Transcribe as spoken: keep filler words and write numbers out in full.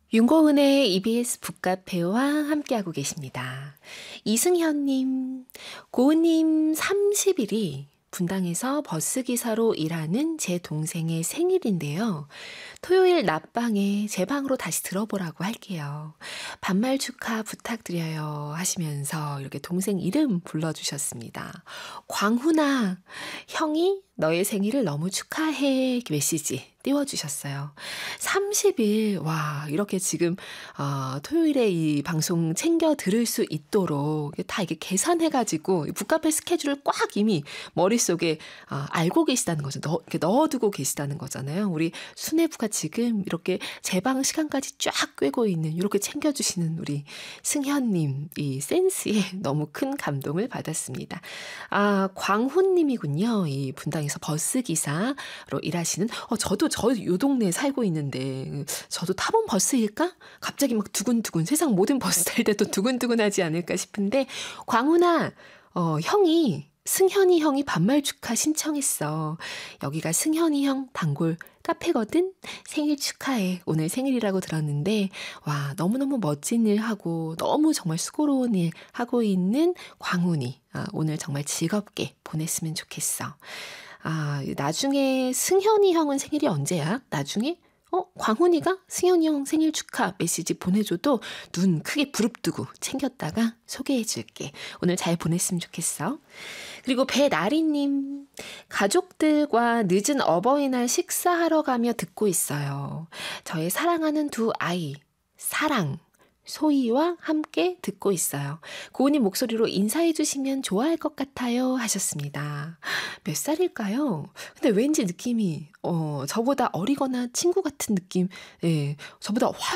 윤고은의 이비에스 북카페와 함께하고 계십니다. 이승현님, 고은님 삼십 일이 분당에서 버스기사로 일하는 제 동생의 생일인데요. 토요일 낮방에 제 방으로 다시 들어보라고 할게요. 반말 축하 부탁드려요 하시면서 이렇게 동생 이름 불러주셨습니다. 광훈아, 형이 너의 생일을 너무 축하해 메시지 띄워주셨어요. 삼십 일, 와, 이렇게 지금, 어, 토요일에 이 방송 챙겨 들을 수 있도록 다 이게 계산해가지고 북카페 스케줄을 꽉 이미 머릿속에 어, 알고 계시다는 거죠. 넣, 이렇게 넣어두고 계시다는 거잖아요. 우리 수뇌부가 지금 이렇게 제방 시간까지 쫙 꿰고 있는, 이렇게 챙겨주시는 우리 승현님, 이 센스에 너무 큰 감동을 받았습니다. 아, 광훈님이군요. 이 분당에서 버스기사로 일하시는, 어, 저도 저 요 동네에 살고 있는데 저도 타본 버스일까? 갑자기 막 두근두근, 세상 모든 버스 탈 때도 두근두근하지 않을까 싶은데, 광훈아, 어, 형이 승현이 형이 반말 축하 신청했어. 여기가 승현이 형 단골 카페거든? 생일 축하해. 오늘 생일이라고 들었는데, 와, 너무너무 멋진 일 하고 너무 정말 수고로운 일 하고 있는 광훈이, 아, 오늘 정말 즐겁게 보냈으면 좋겠어. 아, 나중에 승현이 형은 생일이 언제야? 나중에? 어, 광훈이가 승현이 형 생일 축하 메시지 보내줘도 눈 크게 부릅뜨고 챙겼다가 소개해줄게. 오늘 잘 보냈으면 좋겠어. 그리고 배나리님, 가족들과 늦은 어버이날 식사하러 가며 듣고 있어요. 저의 사랑하는 두 아이, 사랑, 소희와 함께 듣고 있어요. 고은님 목소리로 인사해 주시면 좋아할 것 같아요 하셨습니다. 몇 살일까요? 근데 왠지 느낌이 어 저보다 어리거나 친구 같은 느낌, 예, 저보다 훨